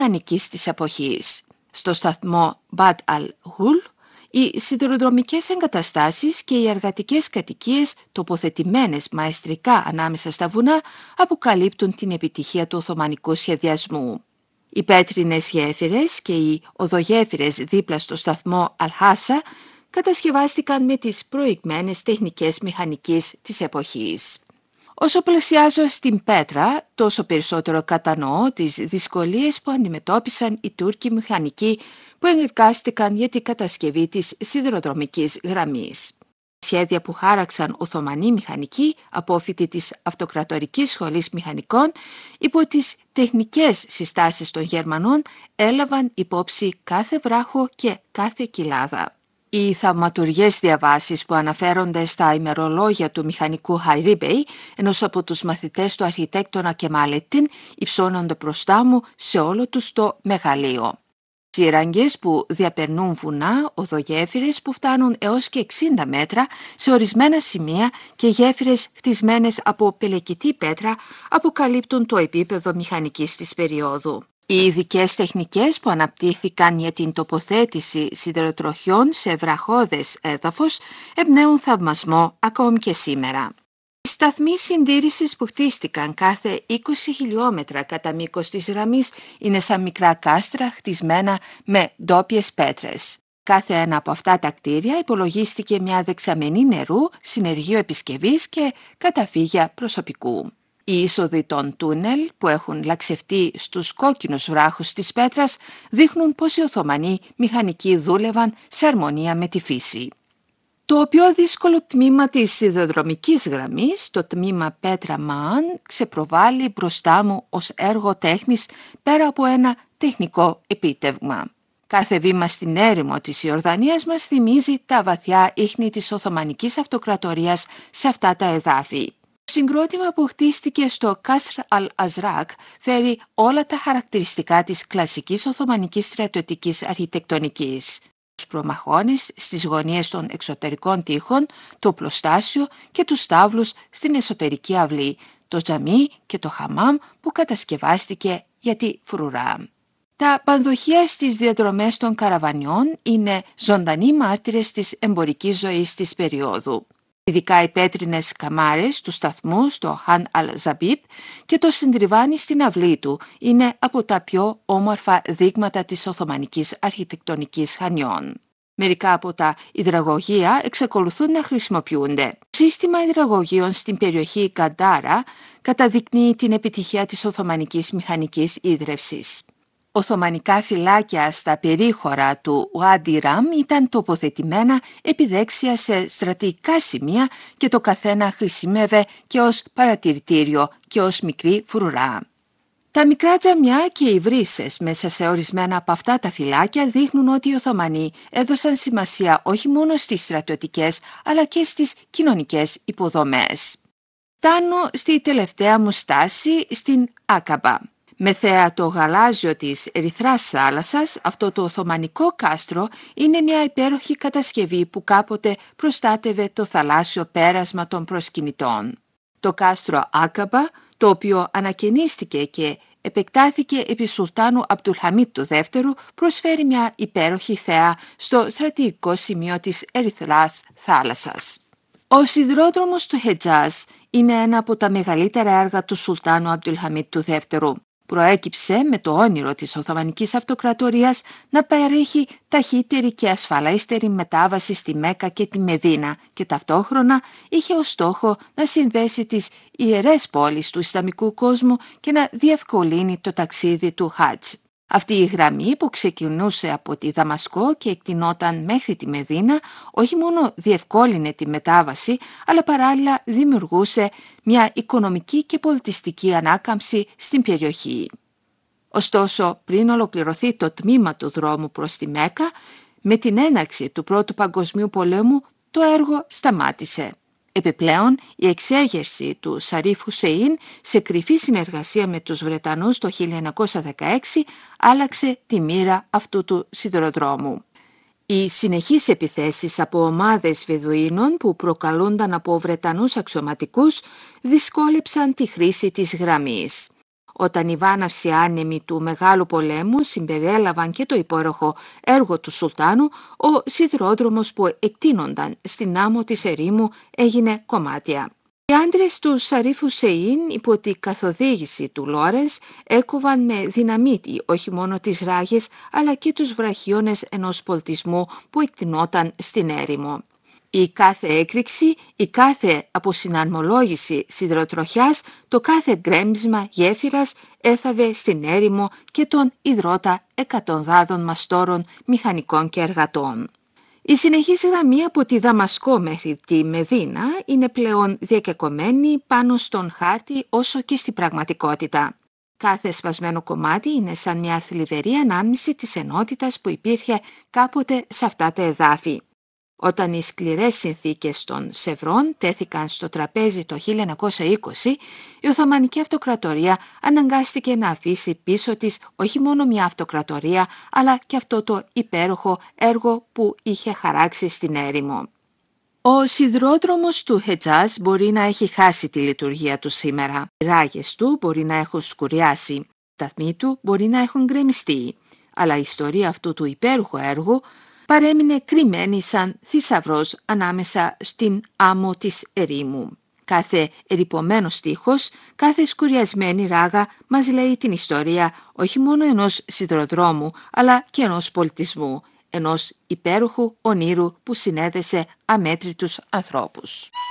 μηχανικής της εποχής. Στο σταθμό Bad al-Ghul, οι σιδηροδρομικές εγκαταστάσεις και οι εργατικές κατοικίες τοποθετημένες μαεστρικά ανάμεσα στα βουνά αποκαλύπτουν την επιτυχία του Οθωμανικού σχεδιασμού. Οι πέτρινες γέφυρες και οι οδογέφυρες δίπλα στο σταθμό Αλχάσα κατασκευάστηκαν με τις προηγμένες τεχνικές μηχανικής της εποχής. Όσο πλησιάζω στην πέτρα, τόσο περισσότερο κατανοώ τις δυσκολίες που αντιμετώπισαν οι Τούρκοι μηχανικοί που εργάστηκαν για την κατασκευή της σιδηροδρομικής γραμμής. Σχέδια που χάραξαν Οθωμανοί μηχανικοί, απόφοιτοι της Αυτοκρατορικής Σχολής Μηχανικών, υπό τις τεχνικές συστάσεις των Γερμανών, έλαβαν υπόψη κάθε βράχο και κάθε κοιλάδα. Οι θαυματουργές διαβάσεις που αναφέρονται στα ημερολόγια του μηχανικού Χαϊρί-Μπεϊ, ενός από τους μαθητές του αρχιτέκτονα Κεμάλεττιν, υψώνονται μπροστά μου σε όλο τους το μεγαλείο. Σύραγγες που διαπερνούν βουνά, οδογέφυρες που φτάνουν έως και 60 μέτρα σε ορισμένα σημεία και γέφυρες χτισμένες από πελεκητή πέτρα αποκαλύπτουν το επίπεδο μηχανικής της περίοδου. Οι ειδικές τεχνικές που αναπτύχθηκαν για την τοποθέτηση σιδηροτροχιών σε βραχώδες έδαφος εμπνέουν θαυμασμό ακόμη και σήμερα. Οι σταθμοί συντήρησης που χτίστηκαν κάθε 20 χιλιόμετρα κατά μήκος της γραμμής είναι σαν μικρά κάστρα χτισμένα με ντόπιες πέτρες. Κάθε ένα από αυτά τα κτίρια υπολογίστηκε μια δεξαμενή νερού, συνεργείο επισκευής και καταφύγια προσωπικού. Οι είσοδοι των τούνελ που έχουν λαξευτεί στους κόκκινους βράχους της πέτρας δείχνουν πως οι Οθωμανοί μηχανικοί δούλευαν σε αρμονία με τη φύση. Το πιο δύσκολο τμήμα της σιδηροδρομικής γραμμής, το τμήμα Πέτρα Μαάν, ξεπροβάλλει μπροστά μου ως έργο τέχνης πέρα από ένα τεχνικό επίτευγμα. Κάθε βήμα στην έρημο της Ιορδανίας μας θυμίζει τα βαθιά ίχνη της Οθωμανικής Αυτοκρατορίας σε αυτά τα εδάφη. Το συγκρότημα που χτίστηκε στο Κάσρ Αλ-Αζράκ φέρει όλα τα χαρακτηριστικά της κλασικής Οθωμανικής στρατιωτικής αρχιτεκτονικής. Τους προμαχώνες στις γωνίες των εξωτερικών τοίχων, το πλωστάσιο και τους στάβλους στην εσωτερική αυλή, το τζαμί και το χαμάμ που κατασκευάστηκε για τη φρουρά. Τα πανδοχεία στις διαδρομές των καραβανιών είναι ζωντανοί μάρτυρες της εμπορικής ζωής της περίοδου. Ειδικά οι πέτρινες καμάρες του σταθμού στο Χαν Αλ-Ζαμπίπ και το συντριβάνι στην αυλή του είναι από τα πιο όμορφα δείγματα της Οθωμανικής αρχιτεκτονικής Χανιών. Μερικά από τα υδραγωγεία εξακολουθούν να χρησιμοποιούνται. Το σύστημα υδραγωγείων στην περιοχή Καντάρα καταδεικνύει την επιτυχία της Οθωμανικής μηχανικής ίδρευσης. Οθωμανικά φυλάκια στα περίχωρα του Ουάντι Ραμ ήταν τοποθετημένα επιδέξια σε στρατηγικά σημεία και το καθένα χρησιμεύε και ως παρατηρητήριο και ως μικρή φρουρά. Τα μικρά τζαμιά και οι βρύσες μέσα σε ορισμένα από αυτά τα φυλάκια δείχνουν ότι οι Οθωμανοί έδωσαν σημασία όχι μόνο στις στρατιωτικές αλλά και στις κοινωνικές υποδομές. Φτάνω στη τελευταία μου στάση στην Άκαμπα. Με θέα το γαλάζιο της ερυθράς θάλασσας, αυτό το Οθωμανικό κάστρο είναι μια υπέροχη κατασκευή που κάποτε προστάτευε το θαλάσσιο πέρασμα των προσκυνητών. Το κάστρο Άκαμπα, το οποίο ανακαινίστηκε και επεκτάθηκε επί Σουλτάνου Αμπτουλχαμίτ του Δεύτερου, προσφέρει μια υπέροχη θέα στο στρατηγικό σημείο της ερυθράς θάλασσας. Ο σιδηρόδρομος του Χετζάζ είναι ένα από τα μεγαλύτερα έργα του Σουλτάνου Αμπτουλχαμίτ του Δεύτερου. Προέκυψε με το όνειρο της Οθωμανικής Αυτοκρατορίας να παρέχει ταχύτερη και ασφαλέστερη μετάβαση στη Μέκκα και τη Μεδίνα και ταυτόχρονα είχε ως στόχο να συνδέσει τις ιερές πόλεις του Ισλαμικού κόσμου και να διευκολύνει το ταξίδι του Χατζ. Αυτή η γραμμή που ξεκινούσε από τη Δαμασκό και εκτινόταν μέχρι τη Μεδίνα όχι μόνο διευκόλυνε τη μετάβαση, αλλά παράλληλα δημιουργούσε μια οικονομική και πολιτιστική ανάκαμψη στην περιοχή. Ωστόσο, πριν ολοκληρωθεί το τμήμα του δρόμου προς τη Μέκκα, με την έναρξη του Πρώτου Παγκοσμίου Πολέμου το έργο σταμάτησε. Επιπλέον, η εξέγερση του Σαρίφ Χουσέιν σε κρυφή συνεργασία με τους Βρετανούς το 1916 άλλαξε τη μοίρα αυτού του σιδηροδρόμου. Οι συνεχείς επιθέσεις από ομάδες Βεδουίνων που προκαλούνταν από Βρετανούς αξιωματικούς δυσκόλεψαν τη χρήση της γραμμής. Όταν οι βάναυσοι άνεμοι του Μεγάλου Πολέμου συμπεριέλαβαν και το υπέροχο έργο του Σουλτάνου, ο σιδηρόδρομος που εκτείνονταν στην άμμο της ερήμου έγινε κομμάτια. Οι άντρες του Σαρίφ Χουσέιν υπό τη καθοδήγηση του Λόρενς έκοβαν με δυναμίτη όχι μόνο τις ράγες αλλά και τους βραχίονες ενός πολιτισμού που εκτεινόταν στην έρημο. Η κάθε έκρηξη, η κάθε αποσυναρμολόγηση σιδηροτροχιάς, το κάθε γκρέμισμα γέφυρας έθαβε στην έρημο και τον ιδρώτα εκατοντάδων μαστόρων, μηχανικών και εργατών. Η συνεχής γραμμή από τη Δαμασκό μέχρι τη Μεδίνα είναι πλέον διακεκομένη πάνω στον χάρτη όσο και στην πραγματικότητα. Κάθε σπασμένο κομμάτι είναι σαν μια θλιβερή ανάμνηση της ενότητας που υπήρχε κάποτε σε αυτά τα εδάφη. Όταν οι σκληρές συνθήκες των Σευρών τέθηκαν στο τραπέζι το 1920, η Οθωμανική Αυτοκρατορία αναγκάστηκε να αφήσει πίσω της όχι μόνο μια αυτοκρατορία, αλλά και αυτό το υπέροχο έργο που είχε χαράξει στην έρημο. Ο σιδηρόδρομος του Χετζάζ μπορεί να έχει χάσει τη λειτουργία του σήμερα. Οι ράγες του μπορεί να έχουν σκουριάσει, οι σταθμοί του μπορεί να έχουν γκρεμιστεί, αλλά η ιστορία αυτού του υπέροχου έργου παρέμεινε κρυμμένη σαν θησαυρός ανάμεσα στην άμμο της ερήμου. Κάθε ερειπωμένος στίχος, κάθε σκουριασμένη ράγα μας λέει την ιστορία όχι μόνο ενός σιδηροδρόμου, αλλά και ενός πολιτισμού, ενός υπέροχου ονείρου που συνέδεσε αμέτρητους ανθρώπους.